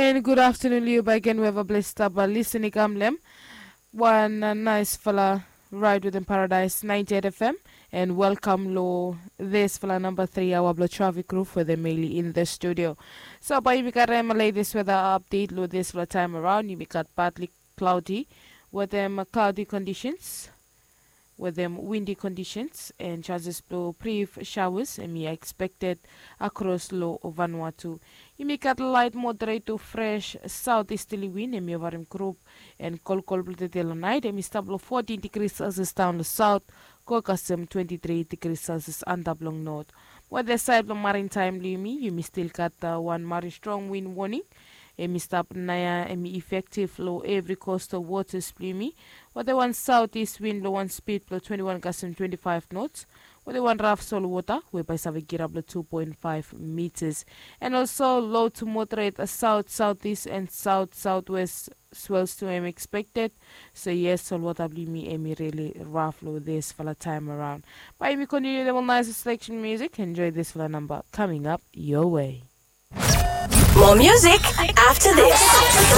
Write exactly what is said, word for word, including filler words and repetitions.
And good afternoon, you again. We have a blessed up listening Amlem. One uh, nice fella ride within paradise ninety-eight F M. And welcome lo this fella number three our blood traffic crew for the mainly in the studio. So by you got um, latest weather update lo this for time around. You got partly cloudy with them cloudy conditions. With them windy conditions and chances blow brief showers and me expected across low of Vanuatu. You may got light moderate to fresh southeasterly wind and me over him group and cold cold till night and me stable fourteen degrees Celsius down the south, Kokasem twenty-three degrees Celsius and long north. What the side of maritime me, you may still got uh, one very strong wind warning. Emi stop naya emi effective low every coastal waters me. What the one southeast wind low one speed blow twenty-one gas and twenty-five knots. What the one rough soil water whereby Savage blow two point five meters. And also low to moderate a south southeast and south southwest swells to am expected. So yes, soil water me emi really rough low this for the time around. But we continue the nice selection music. Enjoy this for the number coming up your way. More music after this.